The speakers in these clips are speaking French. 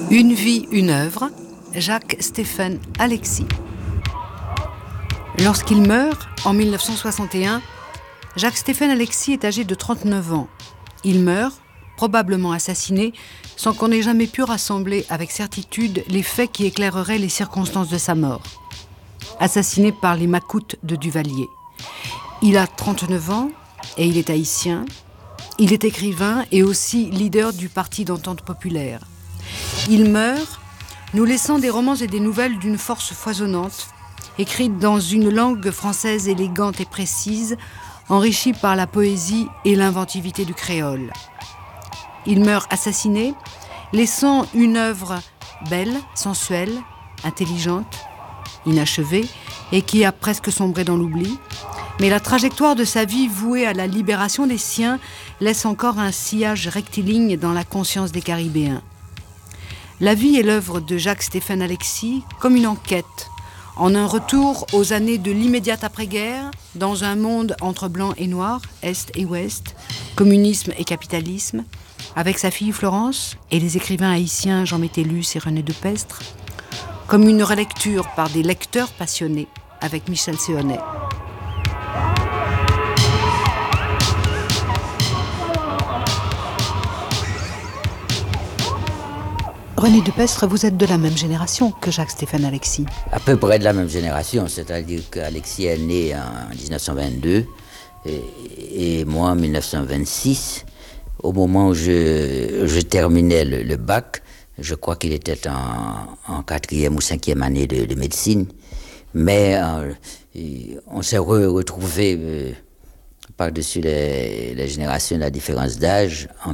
Une vie, une œuvre, Jacques-Stéphane Alexis. Lorsqu'il meurt, en 1961, Jacques-Stéphane Alexis est âgé de 39 ans. Il meurt, probablement assassiné, sans qu'on ait jamais pu rassembler avec certitude les faits qui éclaireraient les circonstances de sa mort. Assassiné par les macoutes de Duvalier. Il a 39 ans et il est haïtien. Il est écrivain et aussi leader du Parti d'entente populaire. Il meurt, nous laissant des romans et des nouvelles d'une force foisonnante, écrites dans une langue française élégante et précise, enrichie par la poésie et l'inventivité du créole. Il meurt assassiné, laissant une œuvre belle, sensuelle, intelligente, inachevée, et qui a presque sombré dans l'oubli. Mais la trajectoire de sa vie vouée à la libération des siens laisse encore un sillage rectiligne dans la conscience des Caribéens. La vie et l'œuvre de Jacques-Stéphane Alexis comme une enquête, en un retour aux années de l'immédiate après-guerre, dans un monde entre blanc et noir, est et ouest, communisme et capitalisme, avec sa fille Florence et les écrivains haïtiens Jean Métellus et René Depestre, comme une relecture par des lecteurs passionnés avec Michel Séonnet. René Depestre, vous êtes de la même génération que Jacques-Stéphane Alexis. À peu près de la même génération, c'est-à-dire qu'Alexis est né en 1922 et moi en 1926. Au moment où je terminais le bac, je crois qu'il était en 4e ou 5e année de médecine, mais on s'est retrouvé par-dessus les générations, la différence d'âge, en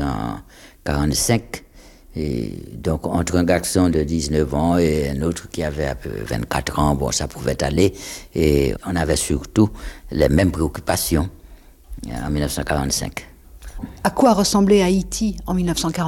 1945. Et donc, entre un garçon de 19 ans et un autre qui avait à peu 24 ans, bon, ça pouvait aller. Et on avait surtout les mêmes préoccupations en 1945. À quoi ressemblait Haïti en 1945 ?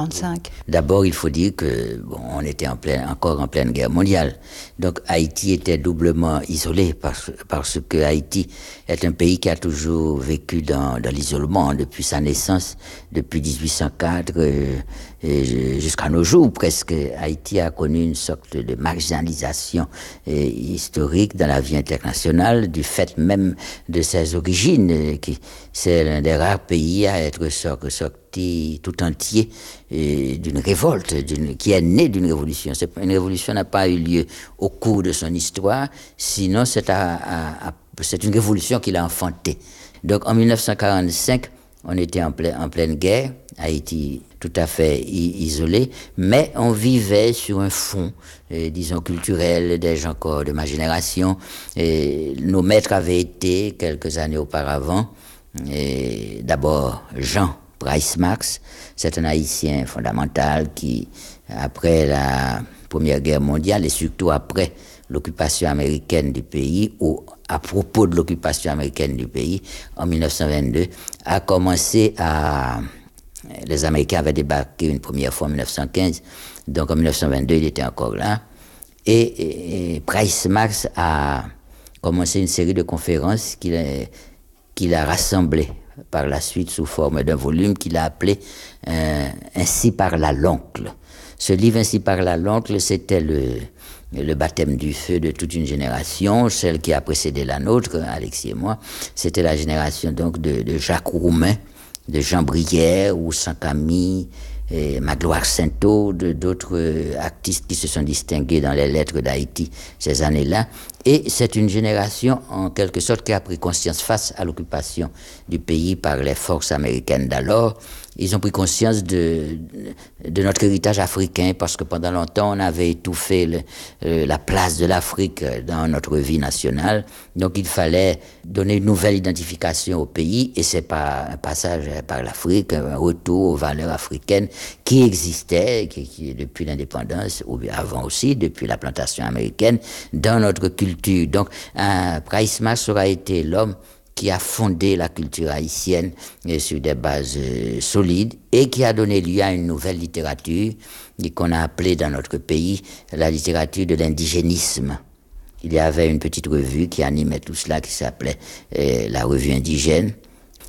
D'abord, il faut dire que on était encore en pleine guerre mondiale. Donc, Haïti était doublement isolé parce que Haïti est un pays qui a toujours vécu dans l'isolement depuis sa naissance, depuis 1804 jusqu'à nos jours presque. Haïti a connu une sorte de marginalisation historique dans la vie internationale du fait même de ses origines. C'est l'un des rares pays à être sorti tout entier d'une révolte qui est née d'une révolution. Une révolution n'a pas eu lieu au cours de son histoire, sinon c'est une révolution qu'il a enfantée. Donc en 1945, on était en pleine guerre, Haïti tout à fait isolé, mais on vivait sur un fond, disons, culturel, des gens encore de ma génération. Et nos maîtres avaient été, quelques années auparavant, d'abord Jean Price Max, c'est un Haïtien fondamental qui, après la Première Guerre mondiale et surtout après l'occupation américaine du pays, ou à propos de l'occupation américaine du pays, en 1922, a commencé les Américains avaient débarqué une première fois en 1915, donc en 1922, il était encore là, et Price Max a commencé une série de conférences qu'il a rassemblées par la suite sous forme d'un volume qu'il a appelé Ainsi parla l'oncle. Ce livre Ainsi parla l'oncle, c'était le baptême du feu de toute une génération, celle qui a précédé la nôtre, Alexis et moi. C'était la génération donc de Jacques Roumain, de Jean Brière ou Saint-Camille, Magloire Sainteau, d'autres artistes qui se sont distingués dans les lettres d'Haïti ces années-là. Et c'est une génération, en quelque sorte, qui a pris conscience face à l'occupation du pays par les forces américaines d'alors. Ils ont pris conscience de notre héritage africain, parce que pendant longtemps, on avait étouffé la place de l'Afrique dans notre vie nationale. Donc, il fallait donner une nouvelle identification au pays, et c'est pas un passage par l'Afrique, un retour aux valeurs africaines qui existaient, qui depuis l'indépendance, ou bien avant aussi, depuis la plantation américaine, dans notre culture. Donc, Price Max aura été l'homme qui a fondé la culture haïtienne sur des bases solides et qui a donné lieu à une nouvelle littérature qu'on a appelée dans notre pays la littérature de l'indigénisme. Il y avait une petite revue qui animait tout cela qui s'appelait la Revue Indigène.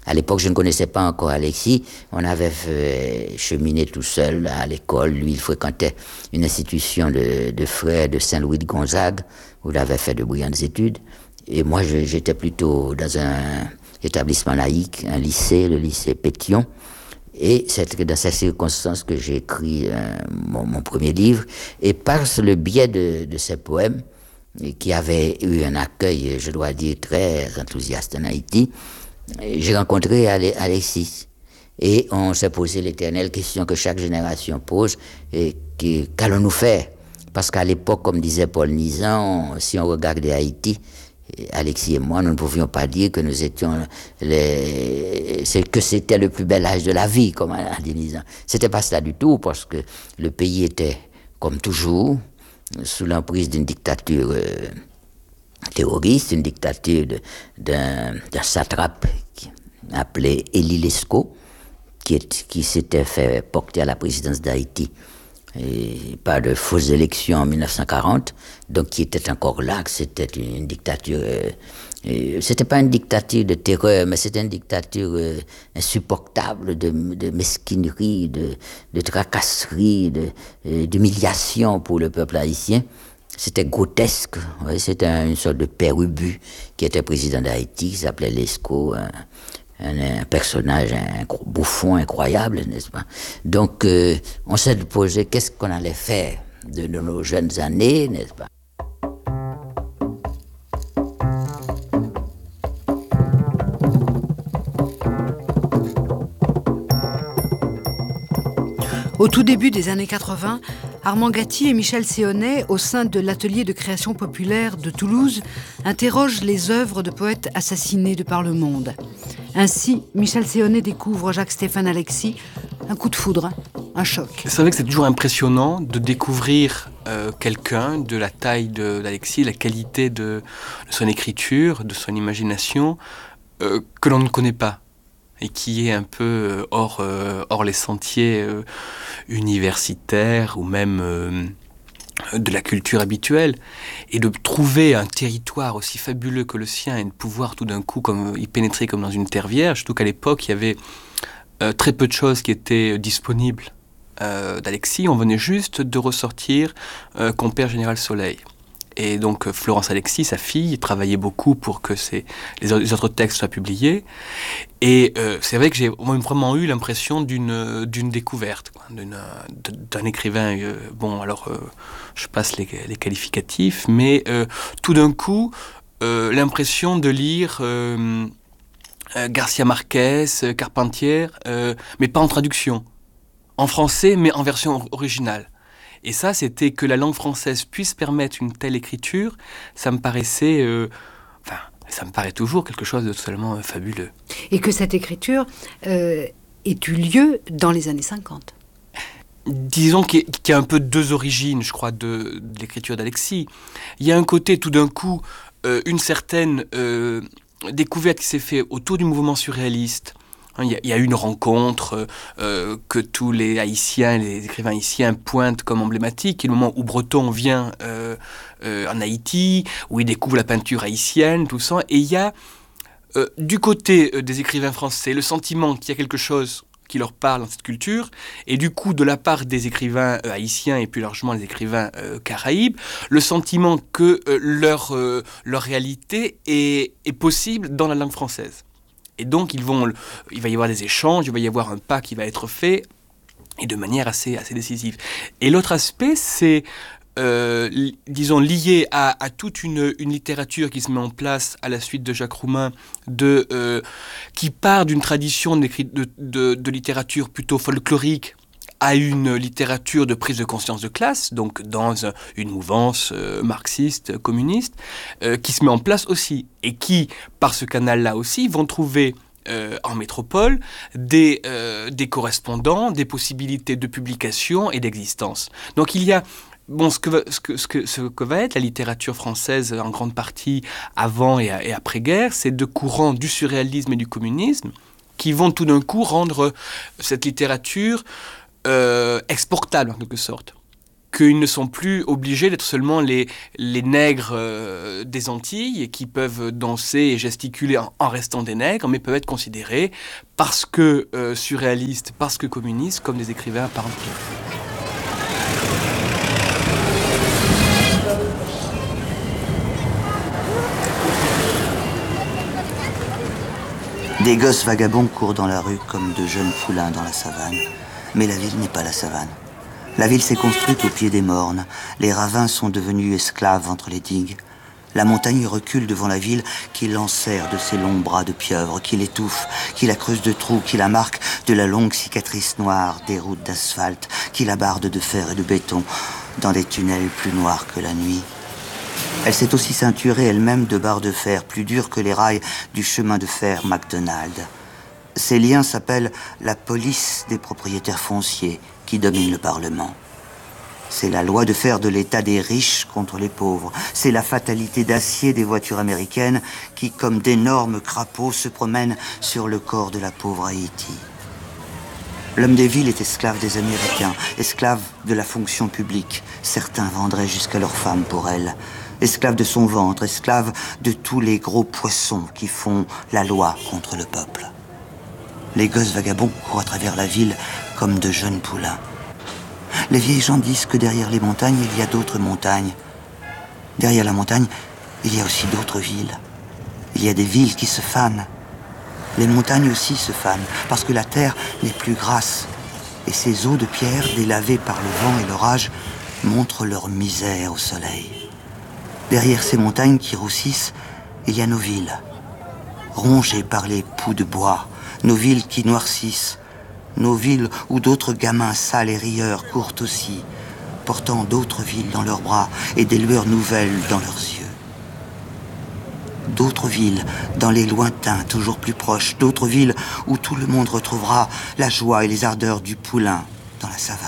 À l'époque, je ne connaissais pas encore Alexis. On avait cheminé tout seul à l'école. Lui, il fréquentait une institution de frères de Saint-Louis de Gonzague, où il avait fait de brillantes études. Et moi, j'étais plutôt dans un établissement laïque, un lycée, le lycée Pétion. Et c'est dans ces circonstances que j'ai écrit mon premier livre. Et par le biais de ces poèmes, qui avaient eu un accueil, je dois dire, très enthousiaste en Haïti, j'ai rencontré Alexis. Et on s'est posé l'éternelle question que chaque génération pose, et qu'allons-nous faire? Parce qu'à l'époque, comme disait Paul Nizan, si on regardait Haïti, Alexis et moi, nous ne pouvions pas dire que nous étions que c'était le plus bel âge de la vie, comme a dit Nizan. C'était pas cela du tout, parce que le pays était, comme toujours, sous l'emprise d'une dictature terroriste, une dictature d'un satrape appelé Élie Lescaut, qui s'était fait porter à la présidence d'Haïti par de fausses élections en 1940, donc qui était encore là, que c'était une dictature. C'était pas une dictature de terreur, mais c'était une dictature insupportable de mesquinerie, de tracasserie, d'humiliation pour le peuple haïtien. C'était grotesque. Ouais, c'était une sorte de père ubu qui était président d'Haïti, qui s'appelait Lescaut, un personnage, un bouffon incroyable, n'est-ce pas? Donc, on s'est posé qu'est-ce qu'on allait faire de nos jeunes années, n'est-ce pas? Au tout début des années 80, Armand Gatti et Michel Séonnet, au sein de l'atelier de création populaire de Toulouse, interrogent les œuvres de poètes assassinés de par le monde. Ainsi, Michel Séonnet découvre Jacques-Stéphane Alexis, un coup de foudre, un choc. C'est vrai que c'est toujours impressionnant de découvrir quelqu'un de la taille d'Alexis, la qualité de son écriture, de son imagination, que l'on ne connaît pas et qui est un peu hors les sentiers universitaires ou même de la culture habituelle, et de trouver un territoire aussi fabuleux que le sien et de pouvoir tout d'un coup y pénétrer comme dans une terre vierge, surtout qu'à l'époque il y avait très peu de choses qui étaient disponibles d'Alexis. On venait juste de ressortir Compère Général Soleil. Et donc Florence Alexis, sa fille, travaillait beaucoup pour que les autres textes soient publiés. Et c'est vrai que j'ai vraiment eu l'impression d'une découverte, quoi, d'un écrivain. Je passe les qualificatifs, mais tout d'un coup, l'impression de lire Garcia Marquez, Carpentier, mais pas en traduction, en français, mais en version originale. Et ça, c'était que la langue française puisse permettre une telle écriture, ça me paraissait, ça me paraît toujours quelque chose de totalement fabuleux. Et que cette écriture ait eu lieu dans les années 50. Disons qu'il y a un peu deux origines, je crois, de l'écriture d'Alexis. Il y a un côté, tout d'un coup, une certaine découverte qui s'est faite autour du mouvement surréaliste. Il y a eu une rencontre que tous les Haïtiens, les écrivains haïtiens pointent comme emblématique, qui est le moment où Breton vient en Haïti, où il découvre la peinture haïtienne, tout ça. Et il y a, du côté des écrivains français, le sentiment qu'il y a quelque chose qui leur parle dans cette culture, et du coup, de la part des écrivains haïtiens et plus largement les écrivains caraïbes, le sentiment que leur réalité est possible dans la langue française. Et donc, il va y avoir des échanges, il va y avoir un pas qui va être fait, et de manière assez décisive. Et l'autre aspect, c'est, disons, lié à toute une littérature qui se met en place à la suite de Jacques Roumain, qui part d'une tradition de littérature plutôt folklorique à une littérature de prise de conscience de classe, donc dans une mouvance marxiste, communiste, qui se met en place aussi, et qui, par ce canal-là aussi, vont trouver en métropole des correspondants, des possibilités de publication et d'existence. Donc il y a ce que va être la littérature française en grande partie avant et après-guerre, c'est deux courants du surréalisme et du communisme qui vont tout d'un coup rendre cette littérature exportable en quelque sorte. qu'ils ne sont plus obligés d'être seulement les nègres des Antilles qui peuvent danser et gesticuler en restant des nègres, mais peuvent être considérés, parce que surréalistes, parce que communistes, comme des écrivains à part entière. Des gosses vagabonds courent dans la rue comme de jeunes poulains dans la savane. Mais la ville n'est pas la savane. La ville s'est construite au pied des mornes. Les ravins sont devenus esclaves entre les digues. La montagne recule devant la ville qui l'enserre de ses longs bras de pieuvre, qui l'étouffe, qui la creuse de trous, qui la marque de la longue cicatrice noire des routes d'asphalte, qui la barde de fer et de béton dans des tunnels plus noirs que la nuit. Elle s'est aussi ceinturée elle-même de barres de fer plus dures que les rails du chemin de fer McDonald. Ces liens s'appellent la police des propriétaires fonciers qui domine le Parlement. C'est la loi de fer de l'État des riches contre les pauvres. C'est la fatalité d'acier des voitures américaines qui, comme d'énormes crapauds, se promènent sur le corps de la pauvre Haïti. L'homme des villes est esclave des Américains, esclave de la fonction publique. Certains vendraient jusqu'à leurs femmes pour elle. Esclave de son ventre, esclave de tous les gros poissons qui font la loi contre le peuple. Les gosses vagabonds courent à travers la ville comme de jeunes poulains. Les vieilles gens disent que derrière les montagnes, il y a d'autres montagnes. Derrière la montagne, il y a aussi d'autres villes. Il y a des villes qui se fanent. Les montagnes aussi se fanent, parce que la terre n'est plus grasse. Et ces eaux de pierre, délavées par le vent et l'orage, montrent leur misère au soleil. Derrière ces montagnes qui roussissent, il y a nos villes, rongées par les poux de bois, nos villes qui noircissent, nos villes où d'autres gamins sales et rieurs courent aussi, portant d'autres villes dans leurs bras et des lueurs nouvelles dans leurs yeux. D'autres villes dans les lointains, toujours plus proches, d'autres villes où tout le monde retrouvera la joie et les ardeurs du poulain dans la savane.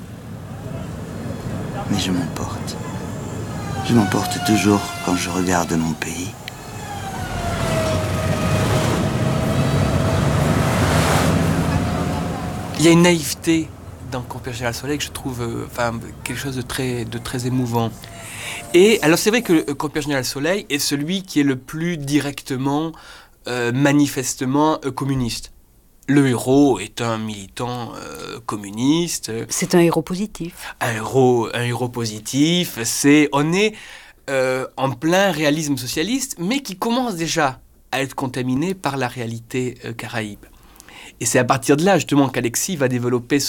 Mais je m'emporte. Je m'emporte toujours quand je regarde mon pays. Il y a une naïveté dans Compère Général Soleil que je trouve quelque chose de très émouvant. Et alors c'est vrai que Compère Général Soleil est celui qui est le plus directement, manifestement communiste. Le héros est un militant communiste. C'est un héros positif. Un héros positif. On est en plein réalisme socialiste, mais qui commence déjà à être contaminé par la réalité caraïbe. Et c'est à partir de là, justement, qu'Alexis va développer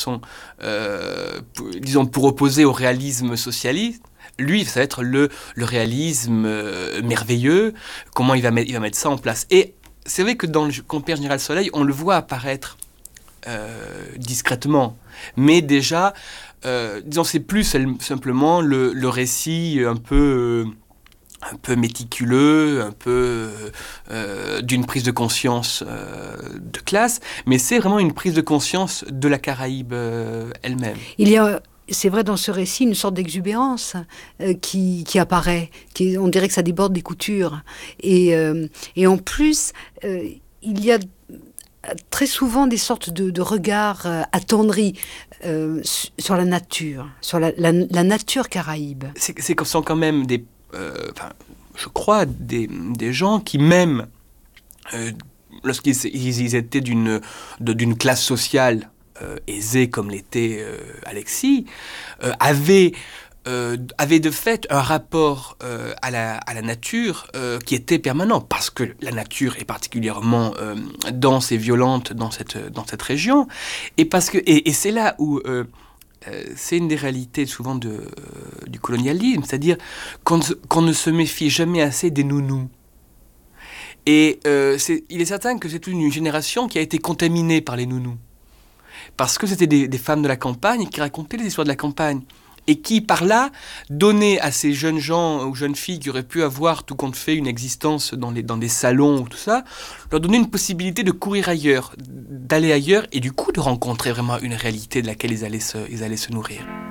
pour opposer au réalisme socialiste. Lui, ça va être le réalisme merveilleux, comment il va mettre ça en place. Et c'est vrai que dans le Compère Général Soleil, on le voit apparaître discrètement. Mais déjà, c'est plus simplement le récit un peu méticuleux, un peu d'une prise de conscience de classe, mais c'est vraiment une prise de conscience de la Caraïbe elle-même. Il y a, c'est vrai, dans ce récit, une sorte d'exubérance qui apparaît, on dirait que ça déborde des coutures. Et en plus, il y a très souvent des sortes de regards attendris sur la nature, sur la nature caraïbe. C'est quand même je crois, des gens qui même, lorsqu'ils étaient d'une classe sociale aisée comme l'était Alexis, avaient de fait un rapport à la nature qui était permanent, parce que la nature est particulièrement dense et violente dans cette région, et c'est là où... c'est une des réalités souvent du colonialisme, c'est-à-dire qu'on ne se méfie jamais assez des nounous. Et il est certain que c'est une génération qui a été contaminée par les nounous. Parce que c'était des femmes de la campagne qui racontaient les histoires de la campagne. Et qui, par là, donnaient à ces jeunes gens ou jeunes filles qui auraient pu avoir, tout compte fait, une existence dans des salons ou tout ça, leur donner une possibilité de courir ailleurs, d'aller ailleurs, et du coup de rencontrer vraiment une réalité de laquelle ils allaient se nourrir.